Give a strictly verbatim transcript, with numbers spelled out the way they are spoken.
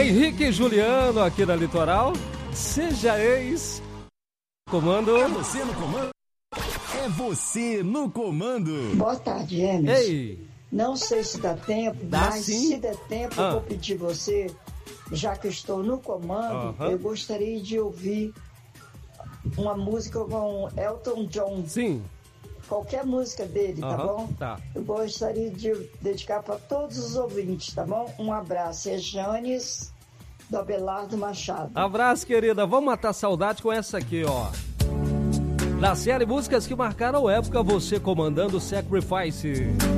Henrique e Juliano aqui na Litoral. Seja ex. Comando. É você no comando. É você no comando. Boa tarde, Emerson. Ei. Não sei se dá tempo, Dá mas sim. se der tempo, Ah. eu vou pedir você, já que eu estou no comando, Aham. eu gostaria de ouvir uma música com Elton John. Sim. Qualquer música dele, tá Aham, bom? tá. Eu gostaria de dedicar para todos os ouvintes, tá bom? Um abraço. É Janes do Abelardo Machado. Abraço, querida. Vamos matar saudade com essa aqui, ó. Na série Músicas que Marcaram Época, você comandando Sacrifice.